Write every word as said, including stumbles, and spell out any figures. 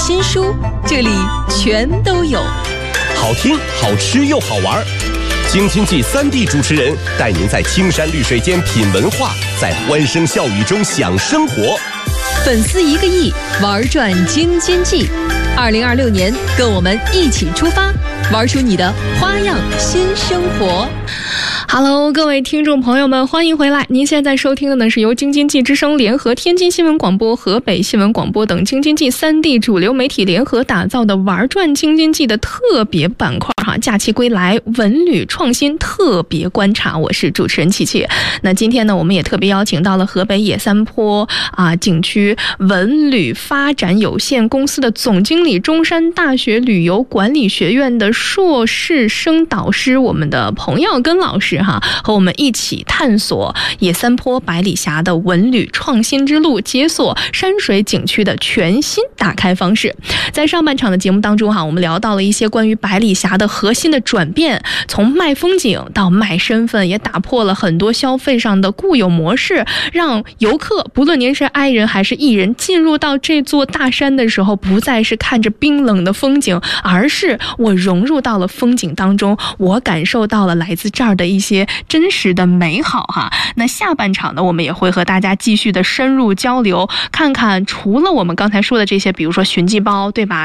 新书，这里全都有。 好听、好吃又好玩，京津冀三地主持人带您在青山绿水间品文化，在欢声笑语中享生活。 粉丝一个亿，玩转京津冀。二零二六年，跟我们一起出发，玩出你的花样新生活。 Hello， 各位听众朋友们，欢迎回来。您现在收听的呢是由京津冀之声联合天津新闻广播、河北新闻广播等京津冀三地主流媒体联合打造的玩转京津冀的特别板块哈，假期归来文旅创新特别观察，我是主持人琪琪。那今天呢，我们也特别邀请到了河北野三坡啊景区文旅发展有限公司的总经理，中山大学旅游管理学院的硕士生导师，我们的彭耀根老师哈，和我们一起探索野三坡百里峡的文旅创新之路，解锁山水景区的全新打开方式。在上半场的节目当中哈，我们聊到了一些关于百里峡的核心的转变，从卖风景到卖身份，也打破了很多消费上的固有模式，让游客不论您是爱人还是艺人，进入到这座大山的时候，不再是看着冰冷的风景，而是我融入到了风景当中，我感受到了来自这儿的一些真实的美好哈。那下半场呢，我们也会和大家继续的深入交流，看看除了我们刚才说的这些，比如说寻迹包，对吧？